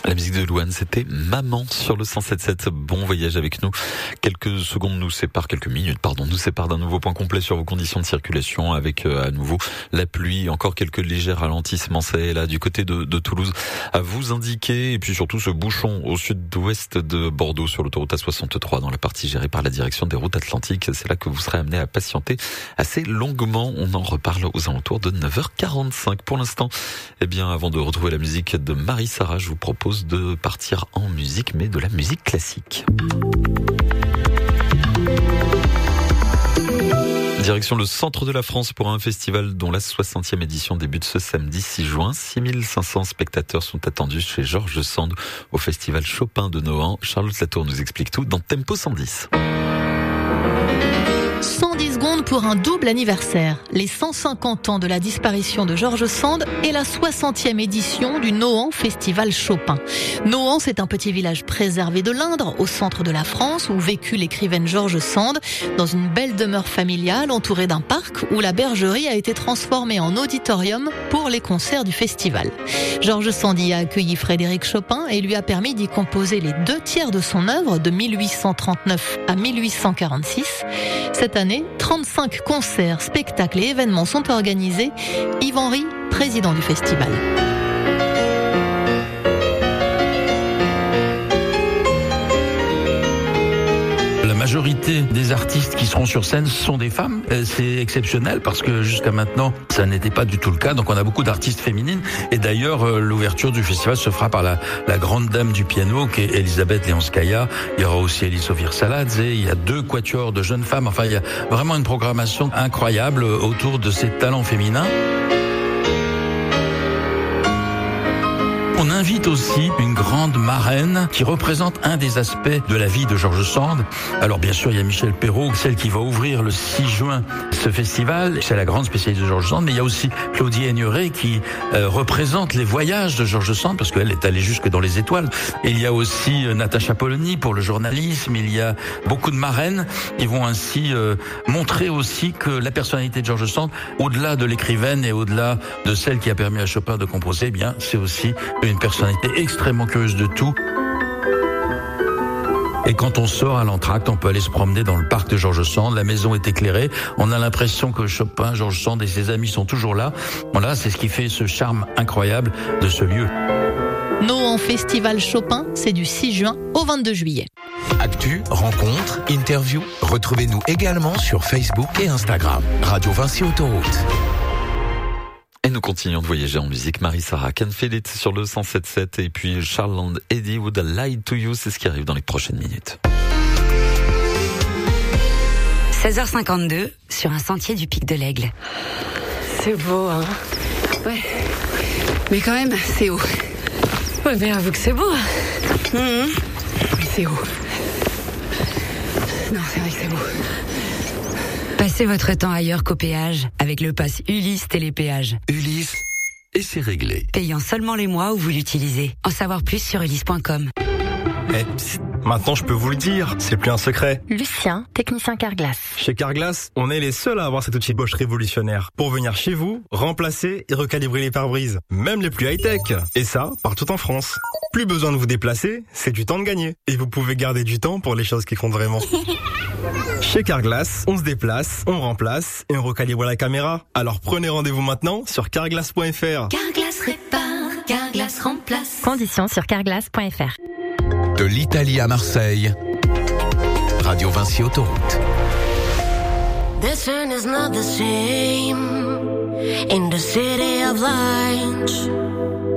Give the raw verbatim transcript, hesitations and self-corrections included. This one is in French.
La musique de Louane, c'était Maman sur le cent sept sept. Bon voyage avec nous. Quelques secondes nous séparent, quelques minutes, pardon, nous séparent d'un nouveau point complet sur vos conditions de circulation avec euh, à nouveau la pluie, encore quelques légers ralentissements ça et là du côté de, de Toulouse à vous indiquer, et puis surtout ce bouchon au sud-ouest de Bordeaux sur l'autoroute A soixante-trois dans la partie gérée par la direction des routes atlantiques. C'est là que vous serez amené à patienter assez longuement. On en reparle aux alentours de neuf heures quarante-cinq. Pour l'instant, eh bien, avant de retrouver la musique de Marie-Sara, je vous propose de partir en musique, mais de la musique classique. Direction le centre de la France pour un festival dont la soixantième édition débute ce samedi six juin. six mille cinq cents spectateurs sont attendus chez Georges Sand au festival Chopin de Nohant. Charlotte Latour nous explique tout dans Tempo cent dix. cent dix secondes pour un double anniversaire. Les cent cinquante ans de la disparition de Georges Sand et la soixantième édition du Nohant Festival Chopin. Nohant, c'est un petit village préservé de l'Indre, au centre de la France, où vécut l'écrivaine Georges Sand, dans une belle demeure familiale entourée d'un parc où la bergerie a été transformée en auditorium pour les concerts du festival. Georges Sand y a accueilli Frédéric Chopin et lui a permis d'y composer les deux tiers de son œuvre de mille huit cent trente-neuf à mille huit cent quarante-six. Cette année, trente-cinq concerts, spectacles et événements sont organisés. Yves Henry, président du festival. La majorité des artistes qui seront sur scène sont des femmes. C'est exceptionnel parce que jusqu'à maintenant, ça n'était pas du tout le cas. Donc on a beaucoup d'artistes féminines. Et d'ailleurs, l'ouverture du festival se fera par la, la grande dame du piano, qui est Elisabeth Leonskaya. Il y aura aussi Eliseo Virsaladze. Il y a deux quatuors de jeunes femmes. Enfin, il y a vraiment une programmation incroyable autour de ces talents féminins. On invite aussi une grande marraine qui représente un des aspects de la vie de Georges Sand. Alors bien sûr, il y a Michel Perrault, celle qui va ouvrir le six juin ce festival. C'est la grande spécialiste de Georges Sand. Mais il y a aussi Claudie Aigneret qui euh, représente les voyages de Georges Sand, parce qu'elle est allée jusque dans les étoiles. Et il y a aussi euh, Natacha Polony pour le journalisme. Il y a beaucoup de marraines qui vont ainsi euh, montrer aussi que la personnalité de Georges Sand, au-delà de l'écrivaine et au-delà de celle qui a permis à Chopin de composer, eh bien c'est aussi une personnalité extrêmement curieuse de tout. Et quand on sort à l'entracte, on peut aller se promener dans le parc de Georges Sand. La maison est éclairée. On a l'impression que Chopin, Georges Sand et ses amis sont toujours là. Voilà, c'est ce qui fait ce charme incroyable de ce lieu. Nohant Festival Chopin, c'est du six juin au vingt-deux juillet. Actu, rencontres, interviews. Retrouvez-nous également sur Facebook et Instagram. Radio Vinci Autoroute. Et nous continuons de voyager en musique. Marie-Sara, Can Feel It sur le cent sept sept, et puis Charles and Eddie Would I Lie to You, c'est ce qui arrive dans les prochaines minutes. seize heures cinquante-deux sur un sentier du Pic de l'Aigle. C'est beau, hein. Ouais. Mais quand même, c'est haut. Ouais, mais avoue que c'est beau. Mmh. Mais c'est haut. Non, c'est vrai que c'est beau. Passez votre temps ailleurs qu'au péage avec le pass Ulysse Télépéage. Ulysse, et c'est réglé. Payant seulement les mois où vous l'utilisez. En savoir plus sur ulysse point com. Eh, psst, maintenant je peux vous le dire, c'est plus un secret. Lucien, technicien Carglass. Chez Carglass, on est les seuls à avoir cet outil Bosch révolutionnaire pour venir chez vous, remplacer et recalibrer les pare-brises, même les plus high-tech. Et ça, partout en France. Plus besoin de vous déplacer, c'est du temps de gagner. Et vous pouvez garder du temps pour les choses qui comptent vraiment. Chez Carglass, on se déplace, on remplace et on recalibre la caméra. Alors prenez rendez-vous maintenant sur carglass point f r. Carglass répare, Carglass remplace. Conditions sur carglass point f r. De l'Italie à Marseille, Radio Vinci Autoroute. This turn is not the same in the city of lights.